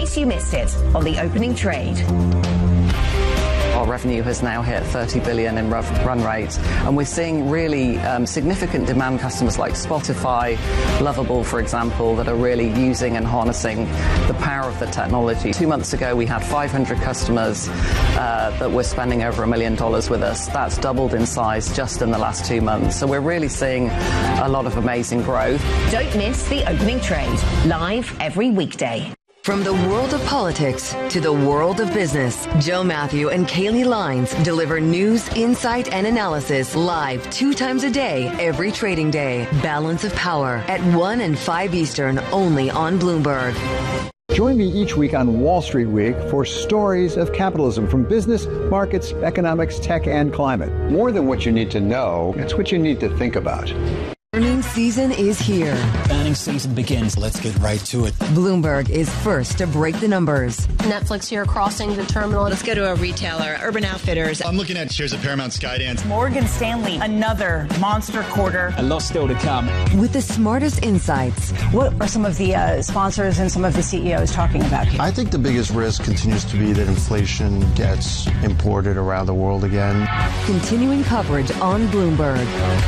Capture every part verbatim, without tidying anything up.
case you missed it on the opening trade. Our revenue has now hit thirty billion in run rate, and we're seeing really um, significant demand customers like Spotify, Lovable, for example, that are really using and harnessing the power of the technology. Two months ago, we had five hundred customers uh, that were spending over a million dollars with us. That's doubled in size just in the last two months. So we're really seeing a lot of amazing growth. Don't miss the opening trade, live every weekday. From the world of politics to the world of business, Joe Matthew and Kaylee Lines deliver news, insight, and analysis live two times a day, every trading day. Balance of Power at one and five Eastern, only on Bloomberg. Join me each week on Wall Street Week for stories of capitalism from business, markets, economics, tech, and climate. More than what you need to know, it's what you need to think about. Earnings season is here. Earnings season begins. Let's get right to it. Bloomberg is first to break the numbers. Netflix here crossing the terminal. Let's go to a retailer, Urban Outfitters. I'm looking at shares of Paramount, Skydance. Morgan Stanley, another monster quarter. A lot still to come. With the smartest insights. What are some of the uh, sponsors and some of the C E Os talking about here? I think the biggest risk continues to be that inflation gets imported around the world again. Continuing coverage on Bloomberg.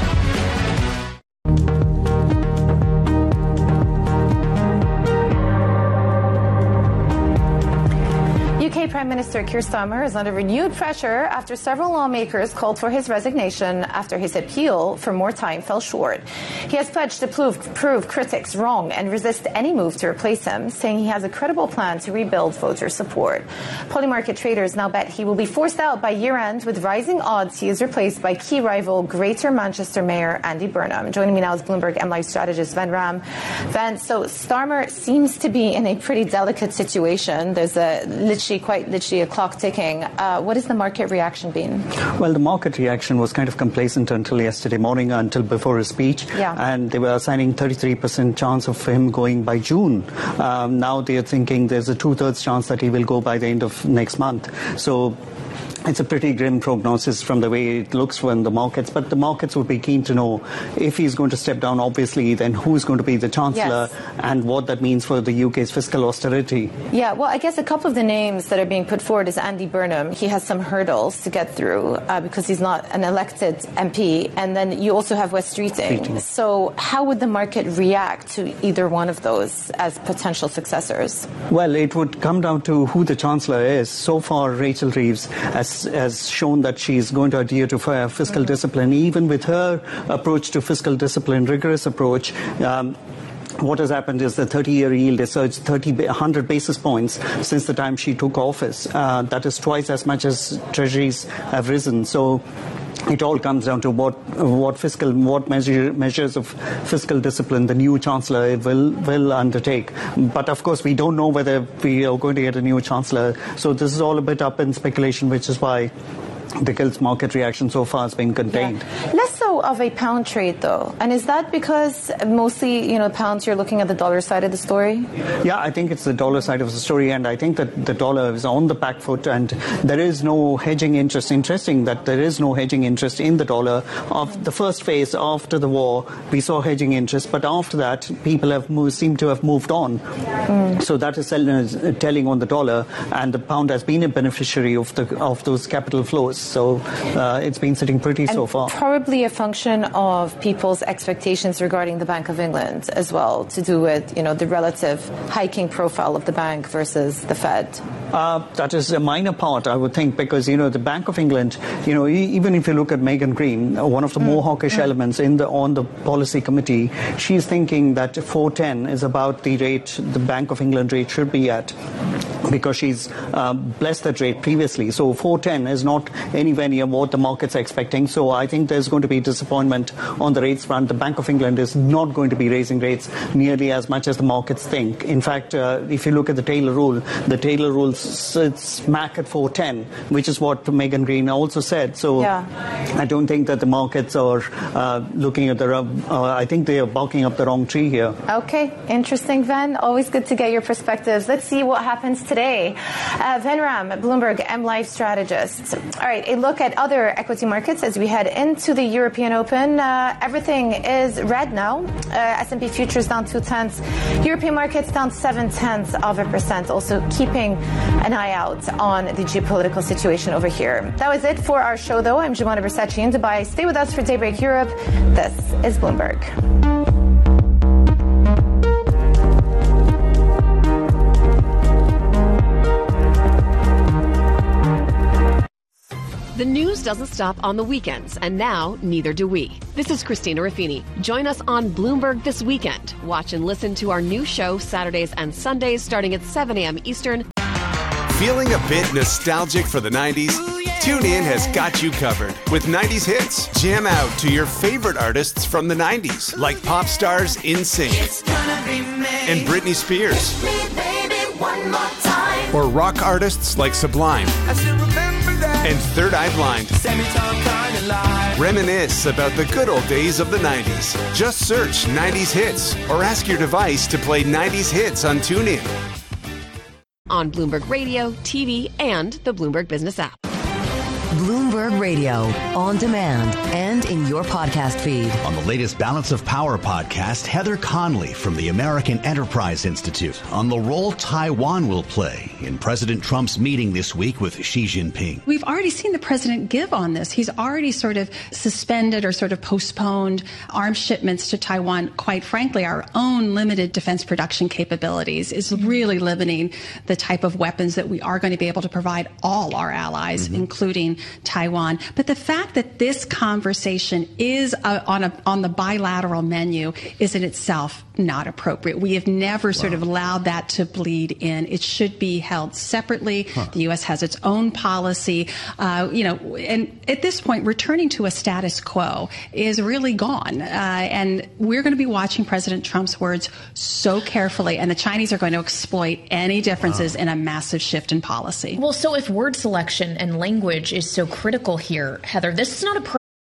U K Prime Minister Keir Starmer is under renewed pressure after several lawmakers called for his resignation after his appeal for more time fell short. He has pledged to prove, prove critics wrong and resist any move to replace him, saying he has a credible plan to rebuild voter support. Polymarket traders now bet he will be forced out by year-end, with rising odds he is replaced by key rival Greater Manchester Mayor Andy Burnham. Joining me now is Bloomberg M Live strategist Ven Ram. Ven, so Starmer seems to be in a pretty delicate situation. There's a literally quite literally a clock ticking. Uh, what has the market reaction been? Well, the market reaction was kind of complacent until yesterday morning, until before his speech. Yeah. And they were assigning thirty-three percent chance of him going by June. Um, now they're thinking there's a two-thirds chance that he will go by the end of next month. So it's a pretty grim prognosis from the way it looks from the markets, but the markets would be keen to know if he's going to step down, obviously, then who's going to be the Chancellor, yes, and what that means for the U K's fiscal austerity. Yeah, well, I guess a couple of the names that are being put forward is Andy Burnham. He has some hurdles to get through uh, because he's not an elected M P. And then you also have Wes Streeting. Streeting. So how would the market react to either one of those as potential successors? Well, it would come down to who the Chancellor is. So far, Rachel Reeves has has shown that she's going to adhere to fiscal mm-hmm. discipline. Even with her approach to fiscal discipline, rigorous approach, um, what has happened is the thirty-year yield has surged thirty, one hundred basis points since the time she took office. Uh, that is twice as much as treasuries have risen. So it all comes down to what what fiscal what measure, measures of fiscal discipline the new Chancellor will will undertake. But of course, we don't know whether we are going to get a new Chancellor. So this is all a bit up in speculation, which is why the gilts market reaction so far has been contained. Yeah. Less so of a pound trade, though. And is that because mostly, you know, pounds, you're looking at the dollar side of the story? Yeah, I think it's the dollar side of the story, and I think that the dollar is on the back foot, and there is no hedging interest. Interesting that there is no hedging interest in the dollar. Of the first phase after the war, we saw hedging interest, but after that, people have moved, seem to have moved on. Mm. So that is telling on the dollar, and the pound has been a beneficiary of the of those capital flows. So uh, it's been sitting pretty and so far. Probably a function of people's expectations regarding the Bank of England as well, to do with, you know, the relative hiking profile of the bank versus the Fed. Uh, that is a minor part, I would think, because, you know, the Bank of England, you know, e- even if you look at Megan Green, one of the mm. more hawkish mm. elements in the on the policy committee, she's thinking that four ten is about the rate the Bank of England rate should be at, because she's uh, blessed that rate previously. So four ten is not anywhere near what the markets are expecting. So I think there's going to be disappointment on the rates front. The Bank of England is not going to be raising rates nearly as much as the markets think. In fact, uh, if you look at the Taylor rule, the Taylor rule sits smack at four ten, which is what Megan Green also said. So yeah. I don't think that the markets are uh, looking at the, uh, I think they are barking up the wrong tree here. Okay, interesting, Ven. Always good to get your perspectives. Let's see what happens today. Uh, Ven Ram, Bloomberg M Live strategist. All right, a look at other equity markets as we head into the European European Open, uh, everything is red now. Uh, S and P futures down two tenths. European markets down seven tenths of a percent. Also keeping an eye out on the geopolitical situation over here. That was it for our show, though. I'm Jemana Versace in Dubai. Stay with us for Daybreak Europe. This is Bloomberg. The news doesn't stop on the weekends, and now neither do we. This is Christina Ruffini. Join us on Bloomberg this weekend. Watch and listen to our new show Saturdays and Sundays starting at seven a.m. Eastern. Feeling a bit nostalgic for the nineties? TuneIn has got you covered. With nineties hits, jam out to your favorite artists from the nineties, like pop stars NSYNC and Britney Spears. Or rock artists like Sublime and Third Eye Blind. Reminisce about the good old days of the nineties. Just search nineties hits or ask your device to play nineties hits on TuneIn. On Bloomberg Radio, T V, and the Bloomberg Business app. Bloomberg Radio, on demand and in your podcast feed. On the latest Balance of Power podcast, Heather Conley from the American Enterprise Institute on the role Taiwan will play in President Trump's meeting this week with Xi Jinping. We've already seen the president give on this. He's already sort of suspended or sort of postponed arms shipments to Taiwan. Quite frankly, our own limited defense production capabilities is really limiting the type of weapons that we are going to be able to provide all our allies, mm-hmm. including Taiwan. But the fact that this conversation is uh, on a on the bilateral menu is in itself not appropriate. We have never wow. sort of allowed that to bleed in. It should be held separately. Huh. The U S has its own policy. Uh, you know, and at this point, returning to a status quo is really gone. Uh, and we're going to be watching President Trump's words so carefully, and the Chinese are going to exploit any differences wow. in a massive shift in policy. Well, so if word selection and language is so critical here, Heather, this is not a